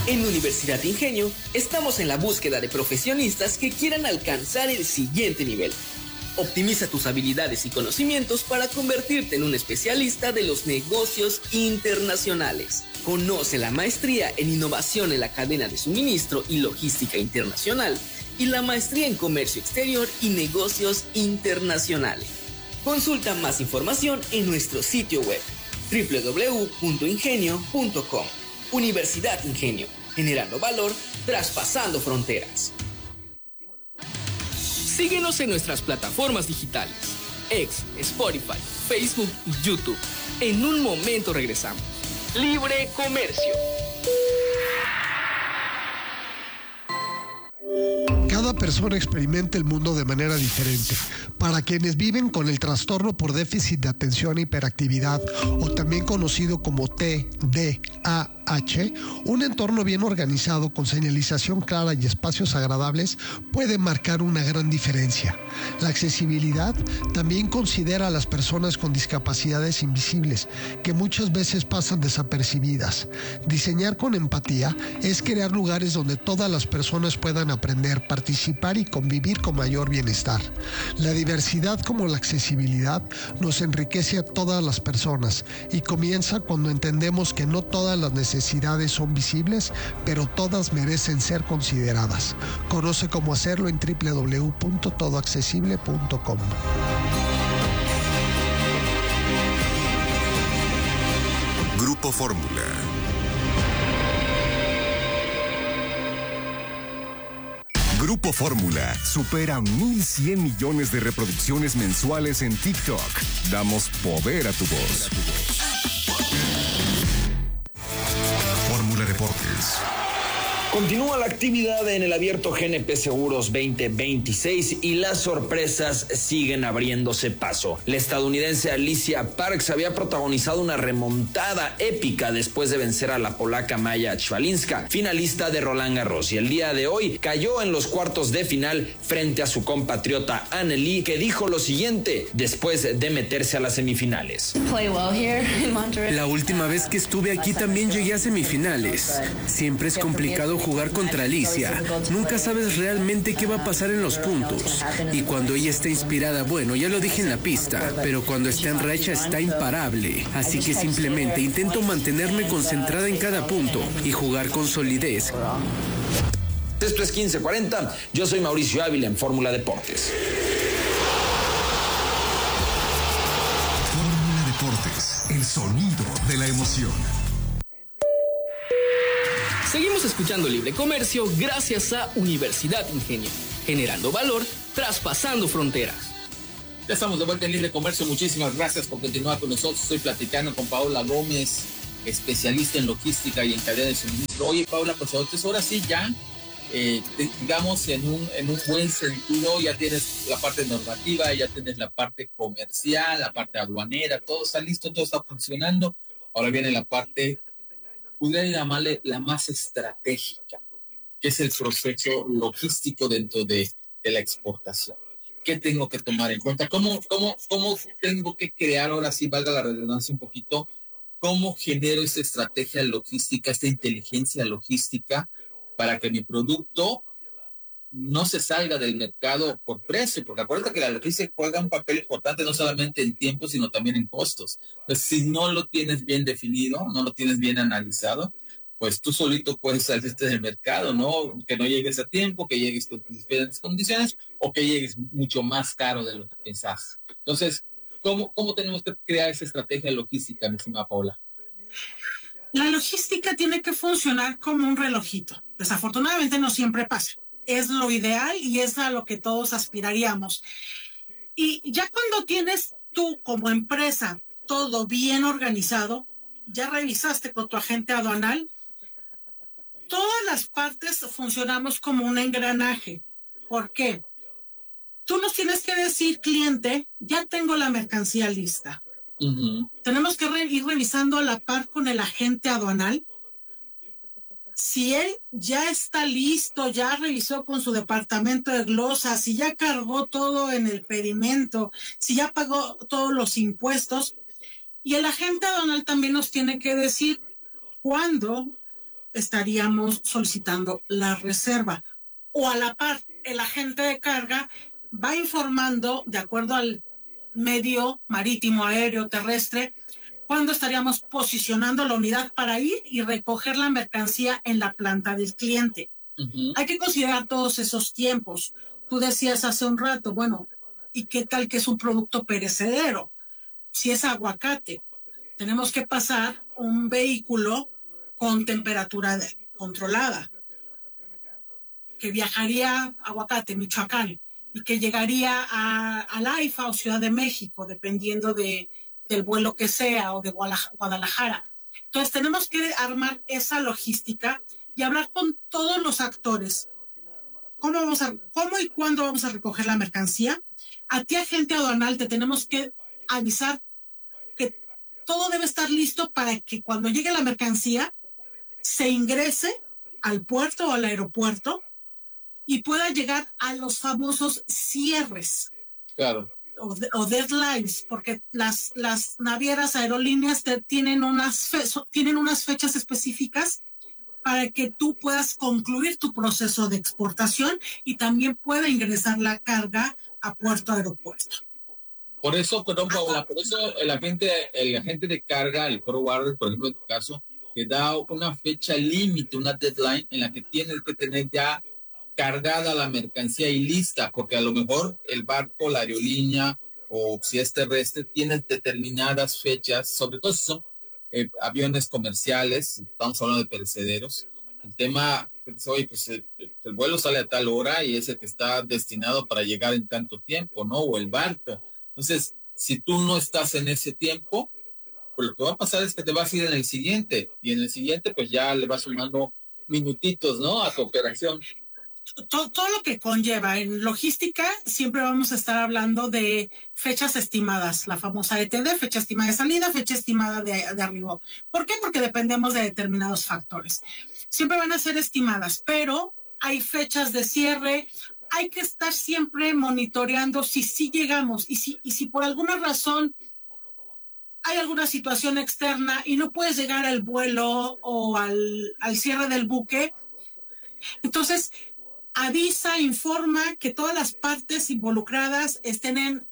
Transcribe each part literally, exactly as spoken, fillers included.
En Universidad Ingenio estamos en la búsqueda de profesionistas que quieran alcanzar el siguiente nivel. Optimiza tus habilidades y conocimientos para convertirte en un especialista de los negocios internacionales. Conoce la maestría en innovación en la cadena de suministro y logística internacional y la maestría en comercio exterior y negocios internacionales. Consulta más información en nuestro sitio web doble u doble u doble u punto ingenio punto com. Universidad Ingenio, generando valor, traspasando fronteras. Síguenos en nuestras plataformas digitales, X, Spotify, Facebook y YouTube. En un momento regresamos. Libre Comercio. Cada persona experimenta el mundo de manera diferente. Para quienes viven con el trastorno por déficit de atención e hiperactividad, o también conocido como T D A H, un entorno bien organizado con señalización clara y espacios agradables puede marcar una gran diferencia. La accesibilidad también considera a las personas con discapacidades invisibles, que muchas veces pasan desapercibidas. Diseñar con empatía es crear lugares donde todas las personas puedan aprender, participar y convivir con mayor bienestar. La diversidad como la accesibilidad nos enriquece a todas las personas y comienza cuando entendemos que no todas las necesidades son visibles, pero todas merecen ser consideradas. Conoce cómo hacerlo en doble u doble u doble u punto todo accesible punto com. Grupo Fórmula. Grupo Fórmula supera mil cien millones de reproducciones mensuales en TikTok. Damos poder a tu voz. Fórmula Deportes. Continúa la actividad en el abierto G N P Seguros veinte veintiséis y las sorpresas siguen abriéndose paso. La estadounidense Alicia Parks había protagonizado una remontada épica después de vencer a la polaca Maja Chwalinska, finalista de Roland Garros, y el día de hoy cayó en los cuartos de final frente a su compatriota Anneli, que dijo lo siguiente después de meterse a las semifinales. La última vez que estuve aquí también llegué a semifinales. Siempre es complicado jugar contra Alicia. Nunca sabes realmente qué va a pasar en los puntos. Y cuando ella está inspirada, bueno, ya lo dije en la pista, pero cuando está en racha está imparable. Así que simplemente intento mantenerme concentrada en cada punto y jugar con solidez. Esto es quince cuarenta. Yo soy Mauricio Ávila en Fórmula Deportes. Fórmula Deportes, el sonido de la emoción. Seguimos escuchando Libre Comercio gracias a Universidad Ingenio, generando valor, traspasando fronteras. Ya estamos de vuelta en Libre Comercio. Muchísimas gracias por continuar con nosotros. Estoy platicando con Paola Gómez, especialista en logística y en cadena de suministro. Oye, Paola, pues ahora sí ya, eh, digamos, en un, en un buen sentido, ya tienes la parte normativa, ya tienes la parte comercial, la parte aduanera, todo está listo, todo está funcionando. Ahora viene la parte, pudiera llamarle la más estratégica, que es el proceso logístico dentro de, de la exportación. ¿Qué tengo que tomar en cuenta? ¿Cómo, cómo, cómo tengo que crear, ahora sí, valga la redundancia un poquito, cómo genero esta estrategia logística, esta inteligencia logística para que mi producto no se salga del mercado por precio? Porque acuérdate que la logística juega un papel importante no solamente en tiempo, sino también en costos. Entonces, si no lo tienes bien definido, no lo tienes bien analizado, pues tú solito puedes salirte del mercado, ¿no? Que no llegues a tiempo, que llegues con diferentes condiciones o que llegues mucho más caro de lo que pensás. Entonces, ¿cómo, cómo tenemos que crear esa estrategia logística, mi estimada Paola? La logística tiene que funcionar como un relojito. Desafortunadamente no siempre pasa. Es lo ideal y es a lo que todos aspiraríamos. Y ya cuando tienes tú como empresa todo bien organizado, ya revisaste con tu agente aduanal, todas las partes funcionamos como un engranaje. ¿Por qué? Tú nos tienes que decir, cliente, ya tengo la mercancía lista. Uh-huh. Tenemos que re- ir revisando a la par con el agente aduanal. Si él ya está listo, ya revisó con su departamento de glosas, si ya cargó todo en el pedimento, si ya pagó todos los impuestos, y el agente aduanal también nos tiene que decir cuándo estaríamos solicitando la reserva. O a la par, el agente de carga va informando, de acuerdo al medio marítimo, aéreo, terrestre, cuándo estaríamos posicionando la unidad para ir y recoger la mercancía en la planta del cliente. Uh-huh. Hay que considerar todos esos tiempos. Tú decías hace un rato, bueno, ¿y qué tal que es un producto perecedero? Si es aguacate, tenemos que pasar un vehículo con temperatura de, controlada, que viajaría a Aguacate, Michoacán, y que llegaría a, a la AIFA o Ciudad de México, dependiendo de, del vuelo que sea, o de Guadalajara. Entonces tenemos que armar esa logística y hablar con todos los actores. ¿Cómo, vamos a, cómo y cuándo vamos a recoger la mercancía? A ti, agente aduanal, te tenemos que avisar que todo debe estar listo para que cuando llegue la mercancía se ingrese al puerto o al aeropuerto y pueda llegar a los famosos cierres. Claro. O, de, o deadlines, porque las, las navieras aerolíneas te, tienen, unas fe, so, tienen unas fechas específicas para que tú puedas concluir tu proceso de exportación y también pueda ingresar la carga a puerto aeropuerto. Por eso, perdón, Paula, por eso el agente, el agente de carga, el forwarder, por ejemplo, en tu caso, te da una fecha límite, una deadline en la que tienes que tener ya cargada la mercancía y lista, porque a lo mejor el barco, la aerolínea o si es terrestre, tiene determinadas fechas, sobre todo si son eh, aviones comerciales, estamos hablando de perecederos. El tema, oye, pues el, el vuelo sale a tal hora y es el que está destinado para llegar en tanto tiempo, ¿no? O el barco. Entonces, si tú no estás en ese tiempo, pues lo que va a pasar es que te vas a ir en el siguiente, y en el siguiente pues ya le vas sumando minutitos, ¿no? A tu operación. Todo, todo lo que conlleva en logística, siempre vamos a estar hablando de fechas estimadas, la famosa E T D, fecha estimada de salida, fecha estimada de, de arribo. ¿Por qué? Porque dependemos de determinados factores. Siempre van a ser estimadas, pero hay fechas de cierre, hay que estar siempre monitoreando si sí llegamos y si, y si por alguna razón hay alguna situación externa y no puedes llegar al vuelo o al, al cierre del buque, entonces avisa, informa que todas las partes involucradas estén en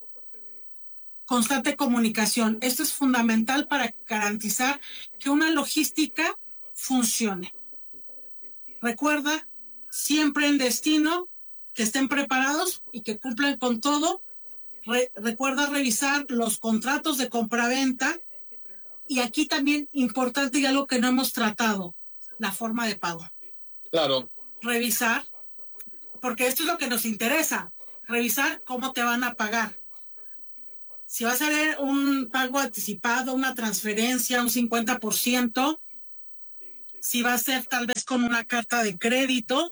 constante comunicación. Esto es fundamental para garantizar que una logística funcione. Recuerda, siempre en destino, que estén preparados y que cumplan con todo. Re- recuerda revisar los contratos de compraventa. Y aquí también importante y algo que no hemos tratado, la forma de pago. Claro. Revisar, porque esto es lo que nos interesa, revisar cómo te van a pagar. Si va a ser un pago anticipado, una transferencia, un cincuenta por ciento, si va a ser tal vez con una carta de crédito,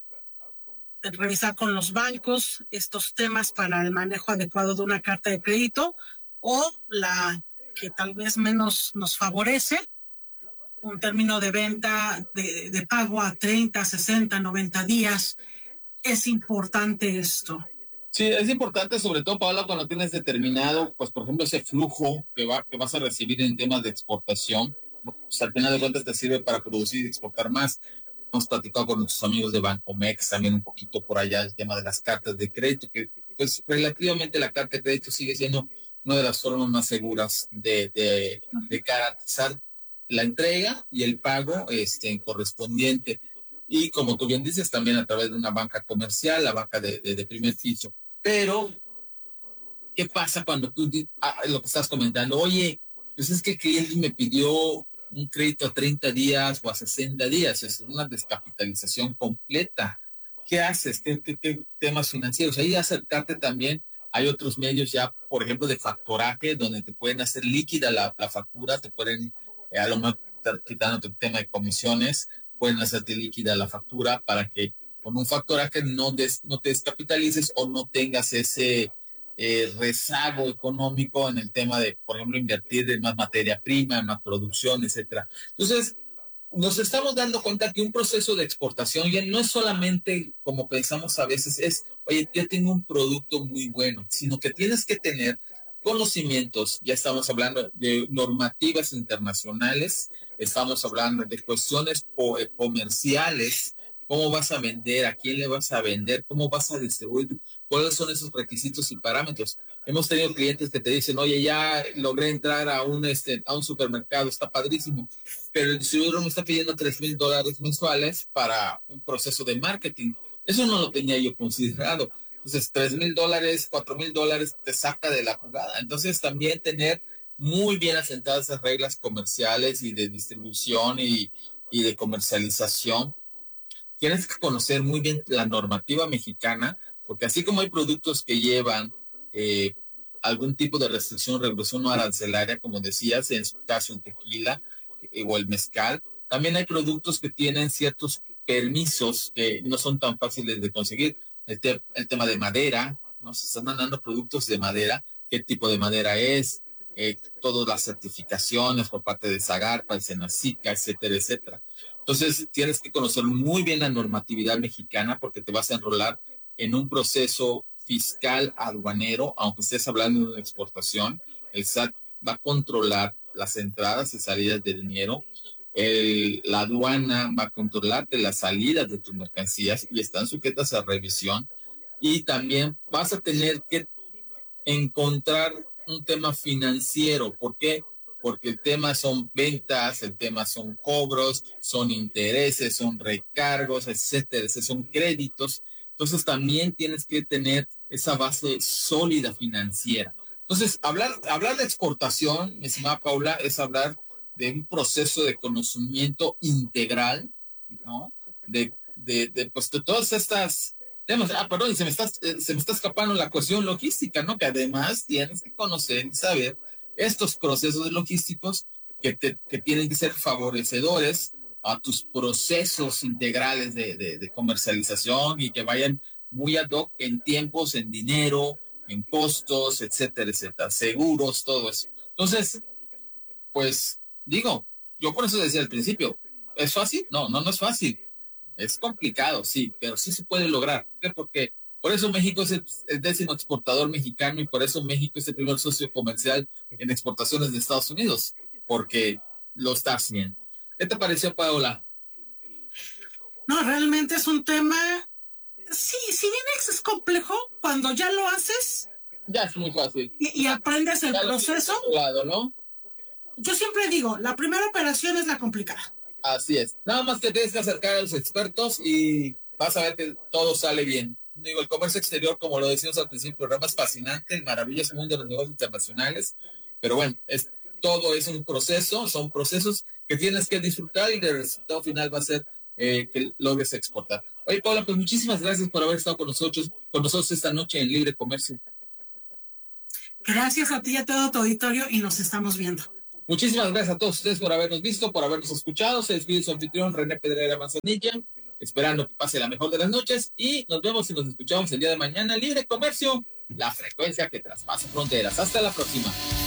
revisar con los bancos estos temas para el manejo adecuado de una carta de crédito, o la que tal vez menos nos favorece, un término de venta de, de pago a treinta, sesenta, noventa días. Es importante esto. Sí, es importante, sobre todo, Paola, cuando tienes determinado, pues, por ejemplo, ese flujo que, va, que vas a recibir en temas de exportación. Pues, al final de cuentas te sirve para producir y exportar más. Hemos platicado con nuestros amigos de Bancomex también un poquito por allá el tema de las cartas de crédito, que pues relativamente la carta de crédito sigue siendo una de las formas más seguras de, de, de garantizar la entrega y el pago este, correspondiente. Y como tú bien dices, también a través de una banca comercial, la banca de, de, de primer piso. Pero, ¿qué pasa cuando tú, ah, lo que estás comentando, oye, pues es que el cliente me pidió un crédito a treinta días o a sesenta días, es una descapitalización completa? ¿Qué haces? ¿Qué, qué, qué temas financieros? Ahí acercarte también, hay otros medios ya, por ejemplo, de factoraje, donde te pueden hacer líquida la, la factura, te pueden, eh, a lo mejor quitando el tema de comisiones, pueden hacerte líquida la factura para que con un factoraje no, des, no te descapitalices o no tengas ese eh, rezago económico en el tema de, por ejemplo, invertir en más materia prima, en más producción, etcétera. Entonces, nos estamos dando cuenta que un proceso de exportación ya no es solamente como pensamos a veces, es, oye, ya tengo un producto muy bueno, sino que tienes que tener conocimientos, ya estamos hablando de normativas internacionales, estamos hablando de cuestiones comerciales, cómo vas a vender, a quién le vas a vender, cómo vas a distribuir, cuáles son esos requisitos y parámetros. Hemos tenido clientes que te dicen, oye, ya logré entrar a un, este, a un supermercado, está padrísimo, pero el distribuidor me está pidiendo tres mil dólares mensuales para un proceso de marketing. Eso no lo tenía yo considerado. Entonces, tres mil dólares, cuatro mil dólares te saca de la jugada. Entonces, también tener muy bien asentadas esas reglas comerciales y de distribución y, y de comercialización. Tienes que conocer muy bien la normativa mexicana, porque así como hay productos que llevan eh, algún tipo de restricción, regulación o arancelaria, como decías, en su caso el tequila eh, o el mezcal, también hay productos que tienen ciertos permisos que no son tan fáciles de conseguir. El, te el tema de madera, ¿no? Se están mandando productos de madera, qué tipo de madera es, eh, todas las certificaciones por parte de Zagarpa, el Senacica, etcétera, etcétera. Entonces tienes que conocer muy bien la normatividad mexicana porque te vas a enrolar en un proceso fiscal aduanero, aunque estés hablando de una exportación. El S A T va a controlar las entradas y salidas de dinero. El, la aduana va a controlarte las salidas de tus mercancías y están sujetas a revisión. Y también vas a tener que encontrar un tema financiero. ¿Por qué? Porque el tema son ventas, el tema son cobros, son intereses, son recargos, etcétera, son créditos. Entonces también tienes que tener esa base sólida financiera. Entonces, hablar, hablar de exportación, mi estimada Paula, es hablar de un proceso de conocimiento integral, ¿no? De, de, de, pues, de todas estas temas. Ah, perdón, y se me está, se me está escapando la cuestión logística, ¿no? Que además tienes que conocer y saber estos procesos logísticos que, te, que tienen que ser favorecedores a tus procesos integrales de, de, de comercialización y que vayan muy ad hoc en tiempos, en dinero, en costos, etcétera, etcétera, seguros, todo eso. Entonces, pues, digo, yo por eso decía al principio, ¿es fácil? No, no, no es fácil. Es complicado, sí, pero sí se puede lograr. ¿Por qué? Porque por eso México es el, el décimo exportador mexicano y por eso México es el primer socio comercial en exportaciones de Estados Unidos, porque lo está haciendo. ¿Qué te pareció, Paola? No, realmente es un tema, sí, si bien es complejo, cuando ya lo haces... Ya es muy fácil. Y, y aprendes el ya proceso. Lado, ¿no? Yo siempre digo, la primera operación es la complicada. Así es. Nada más que tienes que acercar a los expertos y vas a ver que todo sale bien. Digo, el comercio exterior, como lo decíamos al principio, el programa es fascinante, el maravilloso mundo de los negocios internacionales, pero bueno, es, todo es un proceso, son procesos que tienes que disfrutar y el resultado final va a ser eh, que logres exportar. Oye, Paula, pues muchísimas gracias por haber estado con nosotros, con nosotros esta noche en Libre Comercio. Gracias a ti y a todo tu auditorio y nos estamos viendo. Muchísimas gracias a todos ustedes por habernos visto, por habernos escuchado. Se despide su anfitrión René Pedrera Manzanilla, esperando que pase la mejor de las noches y nos vemos y nos escuchamos el día de mañana. Libre Comercio, la frecuencia que traspasa fronteras. Hasta la próxima.